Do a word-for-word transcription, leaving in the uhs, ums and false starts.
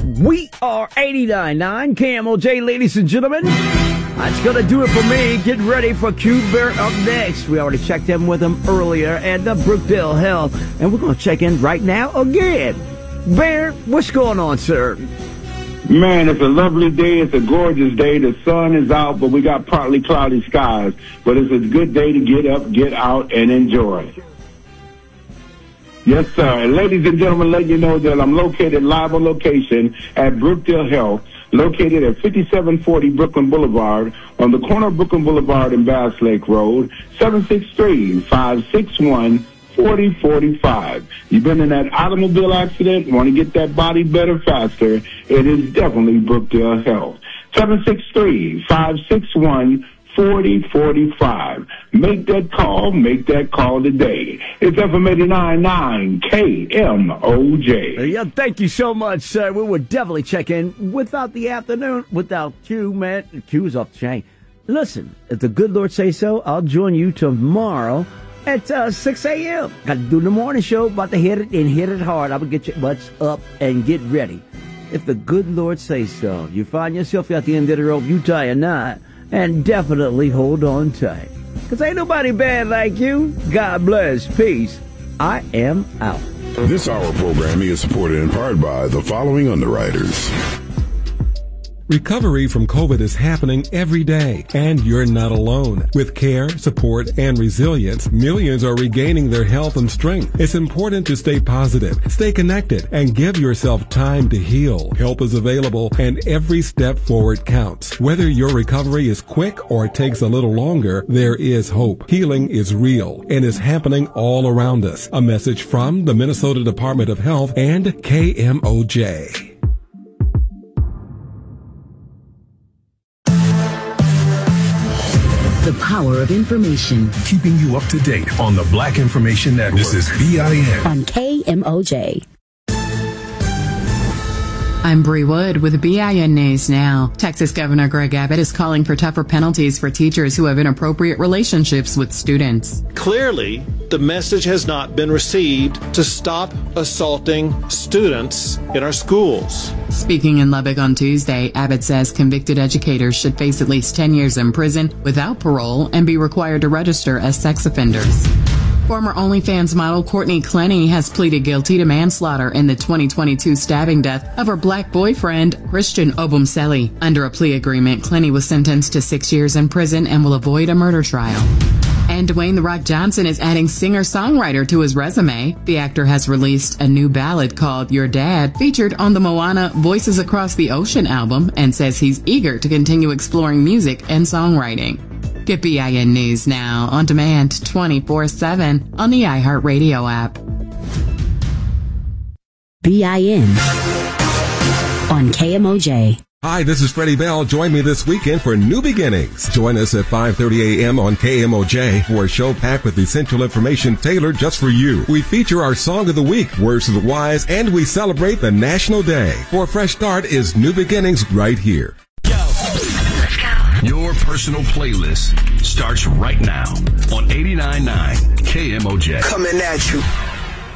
We are eighty-nine point nine K M O J, ladies and gentlemen. That's going to do it for me. Get ready for Q Bear up next. We already checked in with him earlier at the Brookdale Health, and we're going to check in right now again. Bear, what's going on, sir? Man, it's a lovely day. It's a gorgeous day. The sun is out, but we got partly cloudy skies. But it's a good day to get up, get out, and enjoy. Yes, sir. And ladies and gentlemen, let you know that I'm located live on location at Brookdale Health, located at fifty-seven forty Brooklyn Boulevard, on the corner of Brooklyn Boulevard and Bass Lake Road, seven six three, five six one, four zero four five. You've been in that automobile accident, want to get that body better faster, it is definitely Brookdale Health. seven six three, five six one, four zero four five. Make that call, make that call today. It's F M eighty-nine point nine K M O J. Yeah, thank you so much, sir. We would definitely check in without the afternoon, without Q, man. Q's off the chain. Listen, if the good Lord say so, I'll join you tomorrow at uh, six a.m. Got to do the morning show, about to hit it and hit it hard. I'm going to get your butts up and get ready. If the good Lord say so, you find yourself at the end of the rope, you tie a knot, and definitely hold on tight. Because ain't nobody bad like you. God bless. Peace. I am out. This hour programming is supported in part by the following underwriters. Recovery from COVID is happening every day, and you're not alone. With care, support, and resilience, millions are regaining their health and strength. It's important to stay positive, stay connected, and give yourself time to heal. Help is available, and every step forward counts. Whether your recovery is quick or takes a little longer, there is hope. Healing is real and is happening all around us. A message from the Minnesota Department of Health and K M O J. The power of information. Keeping you up to date on the Black Information Network. This is B I N. On K M O J. I'm Bree Wood with B I N News Now. Texas Governor Greg Abbott is calling for tougher penalties for teachers who have inappropriate relationships with students. Clearly, the message has not been received to stop assaulting students in our schools. Speaking in Lubbock on Tuesday, Abbott says convicted educators should face at least ten years in prison without parole and be required to register as sex offenders. Former OnlyFans model Courtney Clenny has pleaded guilty to manslaughter in the twenty twenty-two stabbing death of her black boyfriend, Christian Obumseli. Under a plea agreement, Clenny was sentenced to six years in prison and will avoid a murder trial. And Dwayne "The Rock" Johnson is adding singer-songwriter to his resume. The actor has released a new ballad called Your Dad, featured on the Moana Voices Across the Ocean album, and says he's eager to continue exploring music and songwriting. Get B I N News Now on demand twenty-four seven on the iHeartRadio app. B I N on K M O J. Hi, this is Freddie Bell. Join me this weekend for New Beginnings. Join us at five thirty a.m. on K M O J for a show packed with essential information tailored just for you. We feature our Song of the Week, Words of the Wise, and we celebrate the National Day. For a fresh start is New Beginnings right here. Your personal playlist starts right now on eighty-nine point nine K M O J. Coming at you.